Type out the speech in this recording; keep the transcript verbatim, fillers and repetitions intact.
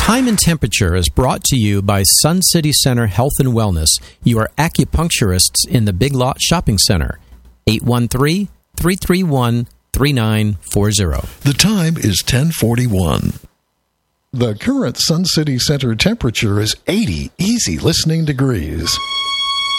Time and Temperature is brought to you by Sun City Center Health and Wellness, your acupuncturists in the Big Lot Shopping Center. eight one three, three three one, three nine four zero. The time is ten forty-one. The current Sun City Center temperature is eighty easy listening degrees.